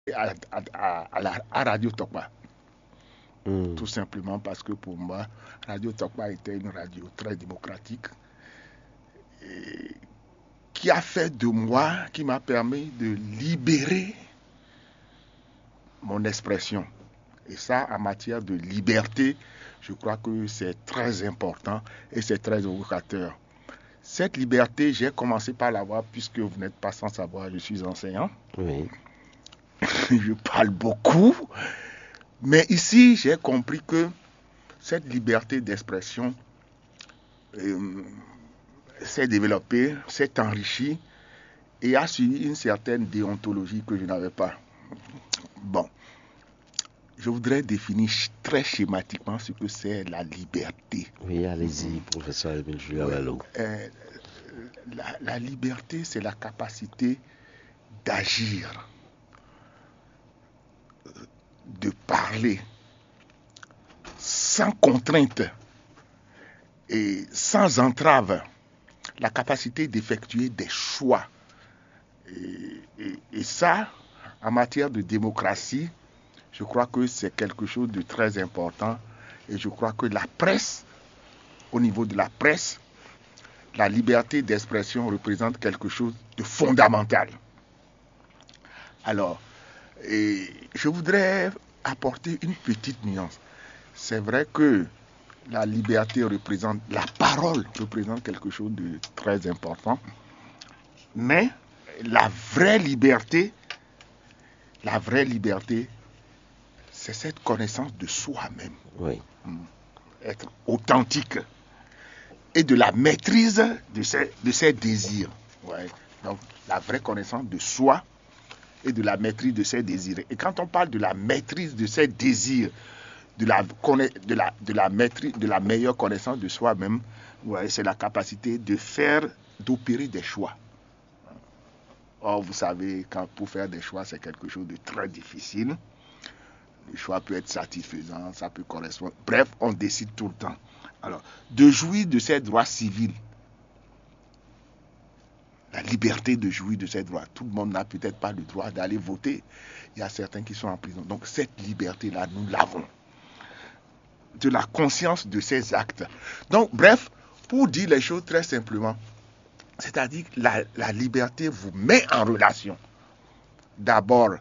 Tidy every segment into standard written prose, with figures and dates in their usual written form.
à Radio Tokpa. Tout simplement parce que pour moi, Radio Tokpa était une radio très démocratique et qui a fait de moi, qui m'a permis de libérer mon expression. Et ça, en matière de liberté, je crois que c'est très important et c'est très évocateur. Cette liberté, j'ai commencé par l'avoir puisque vous n'êtes pas sans savoir, je suis enseignant. Oui. Je parle beaucoup, mais ici, j'ai compris que cette liberté d'expression s'est développée, s'est enrichie et a suivi une certaine déontologie que je n'avais pas. Bon, je voudrais définir très schématiquement ce que c'est la liberté. Oui, allez-y, professeur Émile Julien Lalo. La liberté, c'est la capacité d'agir, de parler sans contrainte et sans entrave, la capacité d'effectuer des choix. Et ça, en matière de démocratie, je crois que c'est quelque chose de très important. Et je crois que la presse, au niveau de la presse, la liberté d'expression représente quelque chose de fondamental. Alors, je voudrais apporter une petite nuance. C'est vrai que la liberté représente, la parole représente quelque chose de très important, mais la vraie liberté, c'est cette connaissance de soi-même. Oui. Être authentique et de la maîtrise de ses désirs. Ouais. Donc, la vraie connaissance de soi et de la maîtrise de ses désirs. Et quand on parle de la maîtrise de ses désirs, de la meilleure connaissance de soi-même, ouais, c'est la capacité d'opérer des choix. Or, vous savez, pour faire des choix, c'est quelque chose de très difficile. Le choix peut être satisfaisant, ça peut correspondre. Bref, on décide tout le temps. Alors, de jouir de ses droits civils, la liberté de jouir de ses droits. Tout le monde n'a peut-être pas le droit d'aller voter. Il y a certains qui sont en prison. Donc, cette liberté-là, nous l'avons. De la conscience de ses actes. Donc, bref, pour dire les choses très simplement, c'est-à-dire que la liberté vous met en relation. D'abord,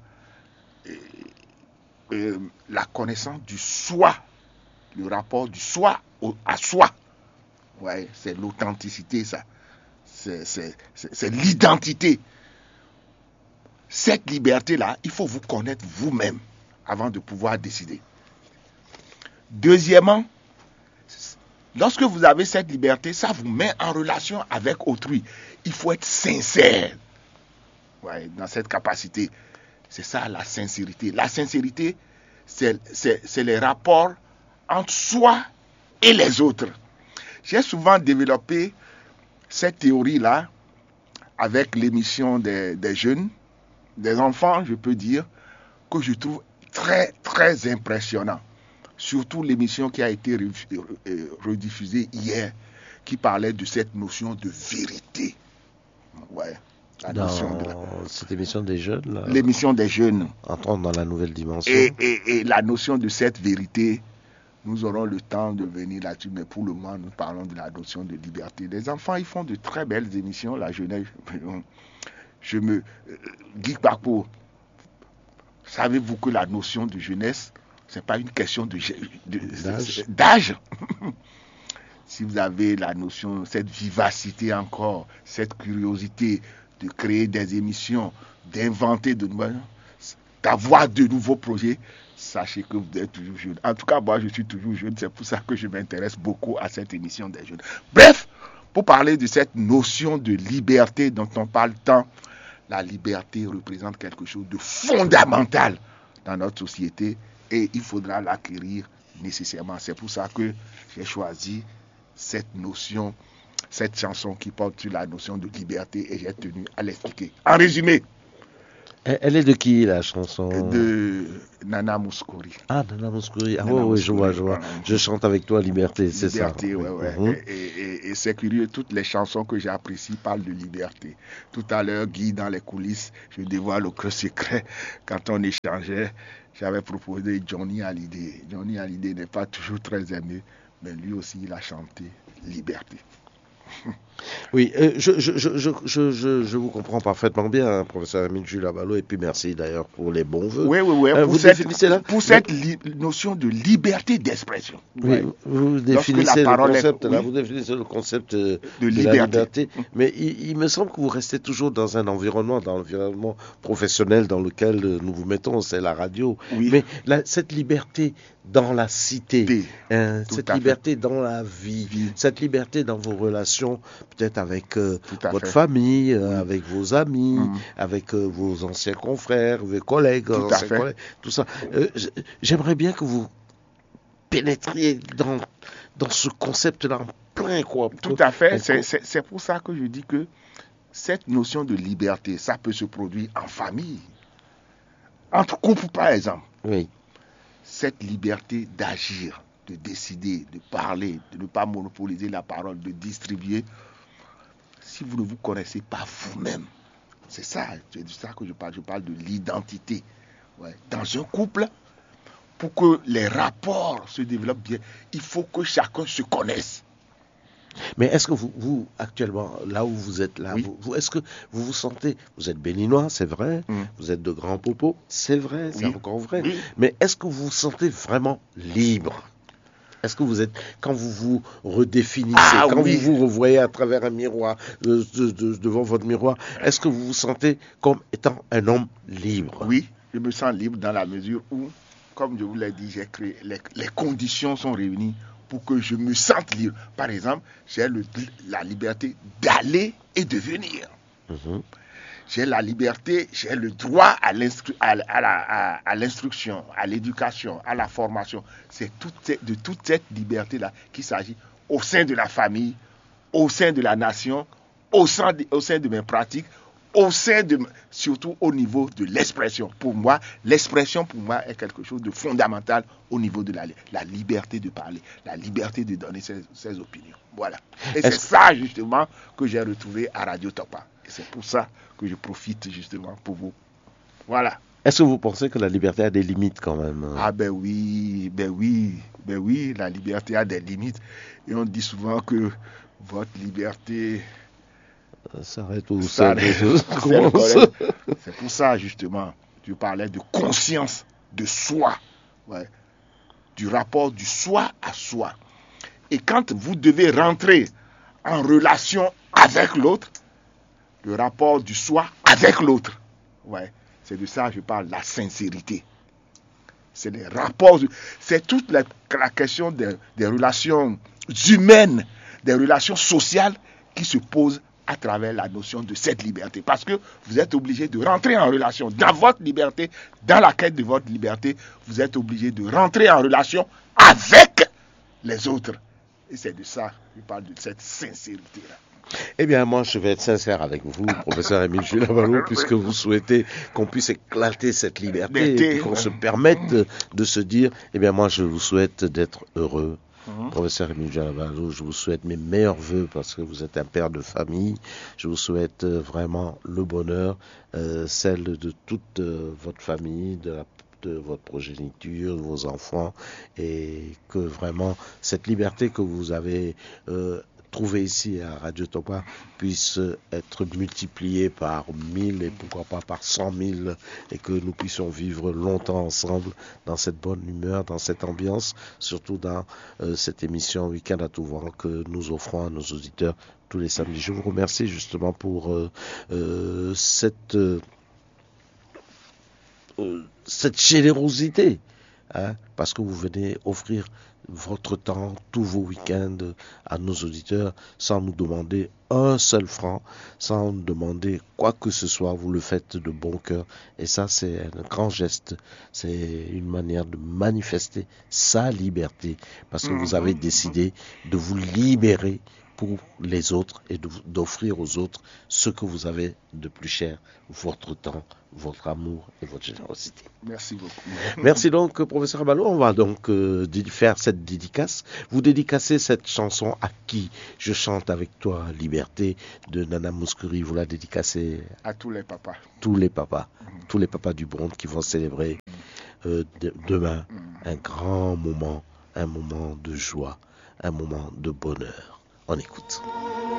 la connaissance du soi, le rapport du soi à soi. Ouais, c'est l'authenticité, ça. C'est l'identité. Cette liberté-là, il faut vous connaître vous-même avant de pouvoir décider. Deuxièmement, lorsque vous avez cette liberté, ça vous met en relation avec autrui. Il faut être sincère, ouais, dans cette capacité. C'est ça la sincérité. La sincérité, c'est les rapports entre soi et les autres. J'ai souvent développé cette théorie-là avec l'émission des jeunes, des enfants, je peux dire, que je trouve très, très impressionnant. Surtout l'émission qui a été rediffusée hier, qui parlait de cette notion de vérité. Ouais. Cette émission des jeunes, là, l'émission des jeunes. Entrons dans la nouvelle dimension. Et la notion de cette vérité, nous aurons le temps de venir là-dessus, mais pour le moment, nous parlons de la notion de liberté. Les enfants, ils font de très belles émissions, la jeunesse. Guy Bakpo, savez-vous que la notion de jeunesse, c'est pas une question d'âge. Si vous avez la notion, cette vivacité encore, cette curiosité de créer des émissions, d'inventer d'avoir de nouveaux projets, sachez que vous êtes toujours jeune. En tout cas, moi, je suis toujours jeune. C'est pour ça que je m'intéresse beaucoup à cette émission des jeunes. Bref, pour parler de cette notion de liberté dont on parle tant, la liberté représente quelque chose de fondamental dans notre société et il faudra l'acquérir nécessairement. C'est pour ça que j'ai choisi cette notion, cette chanson qui porte sur la notion de liberté et j'ai tenu à l'expliquer. En résumé, Elle est de qui, la chanson? De Nana Mouskouri. Ah, Nana Mouskouri. Ah Nana oui, je vois. Mouskouri. Je chante avec toi, Liberté, c'est ça. Liberté, ouais. Et c'est curieux, toutes les chansons que j'apprécie parlent de liberté. Tout à l'heure, Guy, dans les coulisses, je dévoile le cœur secret. Quand on échangeait, j'avais proposé Johnny Hallyday. Johnny Hallyday n'est pas toujours très aimé, mais lui aussi, il a chanté Liberté. Oui, je vous comprends parfaitement bien, hein, professeur Émile Jules Abalo, et puis merci d'ailleurs pour les bons voeux. Oui. Pour cette notion de liberté d'expression. Oui, vous définissez le concept de la liberté, mais il me semble que vous restez toujours dans un environnement professionnel dans lequel nous vous mettons, c'est la radio. Oui. Mais cette liberté dans la cité, cette liberté dans la vie, cette liberté dans vos relations, peut-être avec votre famille, avec vos amis, avec vos anciens confrères, vos collègues, tout ça. J'aimerais bien que vous pénétriez dans ce concept-là en plein, quoi. Tout à fait. C'est pour ça que je dis que cette notion de liberté, ça peut se produire en famille, entre couples par exemple. Oui. Cette liberté d'agir, de décider, de parler, de ne pas monopoliser la parole, de distribuer. Si vous ne vous connaissez pas vous-même, c'est de ça que je parle. Je parle de l'identité. Ouais. Dans un couple, pour que les rapports se développent bien, il faut que chacun se connaisse. Mais est-ce que vous actuellement, là où vous êtes là, est-ce que vous vous sentez, vous êtes béninois, c'est vrai, vous êtes de Grand Popo, c'est vrai, c'est encore vrai, mais est-ce que vous vous sentez vraiment libre? Est-ce que vous êtes, quand vous vous redéfinissez, vous vous revoyez à travers un miroir, devant votre miroir, est-ce que vous vous sentez comme étant un homme libre? Oui, je me sens libre dans la mesure où, comme je vous l'ai dit, j'ai créé, les conditions sont réunies pour que je me sente libre. Par exemple, j'ai la liberté d'aller et de venir. J'ai la liberté, j'ai le droit à l'instruction, à l'éducation, à la formation. C'est de toute cette liberté-là qu'il s'agit au sein de la famille, au sein de la nation, au sein de mes pratiques, surtout au niveau de l'expression. Pour moi, l'expression est quelque chose de fondamental au niveau de la liberté de parler, la liberté de donner ses opinions. Voilà. Et c'est ça justement que j'ai retrouvé à Radio Topa. Et c'est pour ça que je profite justement pour vous. Voilà. Est-ce que vous pensez que la liberté a des limites quand même? Ah ben oui, la liberté a des limites. Et on dit souvent que votre liberté s'arrête où c'est pour ça justement tu parlais de conscience de soi, du rapport du soi à soi. Et quand vous devez rentrer en relation avec l'autre, le rapport du soi avec l'autre, c'est de ça que je parle, la sincérité. C'est les rapports, c'est toute la question des relations humaines, des relations sociales qui se posent à travers la notion de cette liberté. Parce que vous êtes obligé de rentrer en relation dans votre liberté, dans la quête de votre liberté, vous êtes obligé de rentrer en relation avec les autres. Et c'est de ça, je parle de cette sincérité-là. Eh bien, moi, je vais être sincère avec vous, professeur Émile Jules Abalo, puisque vous souhaitez qu'on puisse éclater cette liberté et qu'on se permette de se dire, eh bien, moi, je vous souhaite d'être heureux. Professeur Émile Jules Abalo, je vous souhaite mes meilleurs vœux parce que vous êtes un père de famille. Je vous souhaite vraiment le bonheur, celle de toute votre famille, de votre progéniture, de vos enfants, et que vraiment cette liberté que vous avez trouvée ici à Radio Topa puisse être multipliée par 1000 et pourquoi pas par 100 000, et que nous puissions vivre longtemps ensemble dans cette bonne humeur, dans cette ambiance, surtout dans cette émission Week-end à tout vent que nous offrons à nos auditeurs tous les samedis. Je vous remercie justement pour cette générosité, parce que vous venez offrir votre temps, tous vos week-ends à nos auditeurs sans nous demander un seul franc, sans nous demander quoi que ce soit. Vous le faites de bon cœur, et ça, c'est un grand geste, c'est une manière de manifester sa liberté, parce que vous avez décidé de vous libérer pour les autres et d'offrir aux autres ce que vous avez de plus cher, votre temps, votre amour et votre générosité. Merci beaucoup. Merci donc, professeur Abalo. On va donc faire cette dédicace. Vous dédicacez cette chanson à qui? Je chante avec toi, Liberté, de Nana Mouskouri. Vous la dédicacez à tous les papas. Tous les papas du monde qui vont célébrer demain un grand moment, un moment de joie, un moment de bonheur. On écoute.